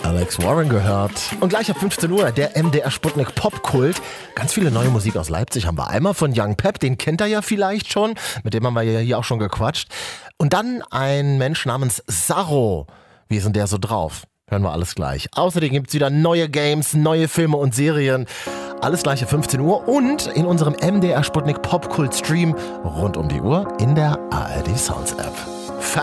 Alex Warren gehört. Und gleich ab 15 Uhr der MDR Sputnik Popkult. Ganz viele neue Musik aus Leipzig haben wir. Einmal von Young Pep, den kennt ihr ja vielleicht schon. Mit dem haben wir ja hier auch schon gequatscht. Und dann ein Mensch namens Sarro. Wie ist denn der so drauf? Hören wir alles gleich. Außerdem gibt es wieder neue Games, neue Filme und Serien. Alles gleich ab 15 Uhr und in unserem MDR Sputnik Popkult Stream rund um die Uhr in der ARD Sounds App.